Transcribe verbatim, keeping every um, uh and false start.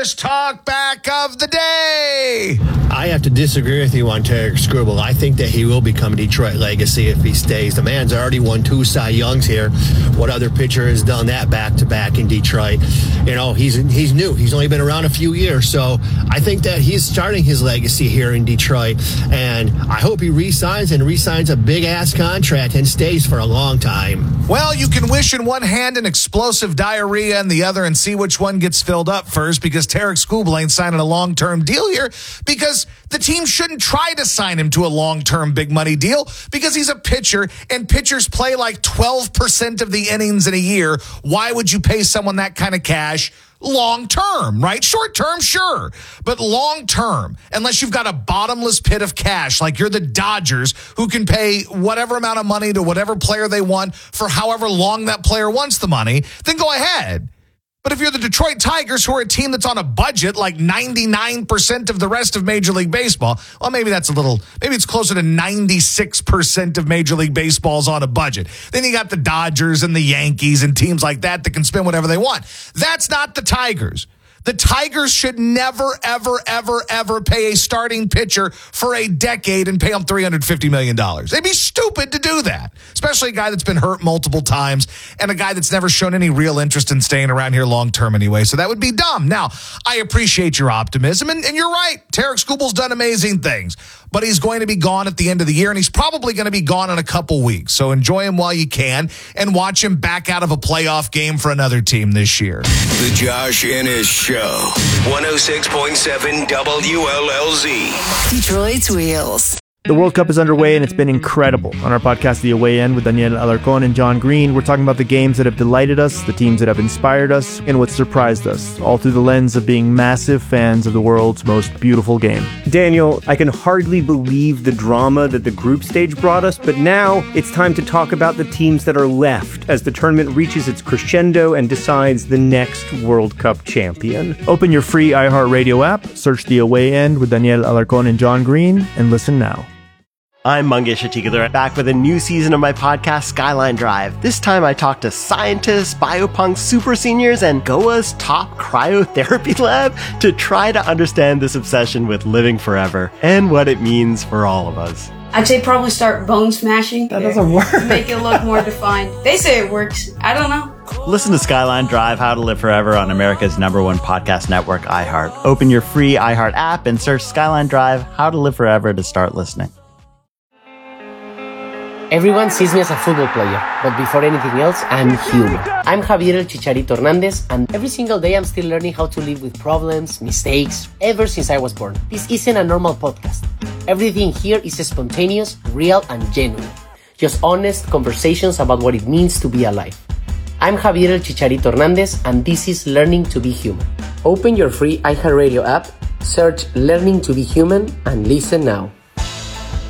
first talk back of the day. I have to disagree with you on Tarik Skubal. I think that he will become a Detroit legacy if he stays. The man's already won two Cy Youngs here. What other pitcher has done that back-to-back in Detroit? You know, he's he's new. He's only been around a few years. So I think that he's starting his legacy here in Detroit. And I hope he re-signs and re-signs a big-ass contract and stays for a long time. Well, you can wish in one hand an explosive diarrhea in the other and see which one gets filled up first, because Tarik Skubal ain't signing a long-term deal here, because the team shouldn't try to sign him to a long-term big money deal, because he's a pitcher and pitchers play like twelve percent of the innings in a year. Why would you pay someone that kind of cash long-term, right? Short-term, sure, but long-term, unless you've got a bottomless pit of cash, like you're the Dodgers, who can pay whatever amount of money to whatever player they want for however long that player wants the money, then go ahead. But if you're the Detroit Tigers, who are a team that's on a budget like ninety-nine percent of the rest of Major League Baseball, well, maybe that's a little, maybe it's closer to ninety-six percent of Major League Baseball's on a budget. Then you got the Dodgers and the Yankees and teams like that that can spend whatever they want. That's not the Tigers. The Tigers should never, ever, ever, ever pay a starting pitcher for a decade and pay him three hundred fifty million dollars. They'd be stupid to do that, especially a guy that's been hurt multiple times and a guy that's never shown any real interest in staying around here long-term anyway. So that would be dumb. Now, I appreciate your optimism, and, and you're right. Tarik Skubal's done amazing things, but he's going to be gone at the end of the year, and he's probably going to be gone in a couple weeks. So enjoy him while you can and watch him back out of a playoff game for another team this year. The Josh Ennis Show, one oh six point seven W L L Z. Detroit's Wheels. The World Cup is underway, and it's been incredible. On our podcast, The Away End, with Daniel Alarcón and John Green, we're talking about the games that have delighted us, the teams that have inspired us, and what surprised us, all through the lens of being massive fans of the world's most beautiful game. Daniel, I can hardly believe the drama that the group stage brought us, but now it's time to talk about the teams that are left as the tournament reaches its crescendo and decides the next World Cup champion. Open your free iHeartRadio app, search The Away End with Daniel Alarcón and John Green, and listen now. I'm Mangesh Atikadar, back with a new season of my podcast, Skyline Drive. This time I talk to scientists, biopunks, super seniors, and Goa's top cryotherapy lab to try to understand this obsession with living forever and what it means for all of us. I'd say probably start bone smashing. That doesn't work. Make it look more defined. They say it works. I don't know. Listen to Skyline Drive, How to Live Forever on America's number one podcast network, iHeart. Open your free iHeart app and search Skyline Drive, How to Live Forever to start listening. Everyone sees me as a football player, but before anything else, I'm human. I'm Javier El Chicharito Hernandez, and every single day I'm still learning how to live with problems, mistakes, ever since I was born. This isn't a normal podcast. Everything here is spontaneous, real, and genuine. Just honest conversations about what it means to be alive. I'm Javier El Chicharito Hernandez, and this is Learning to be Human. Open your free iHeartRadio app, search Learning to be Human, and listen now.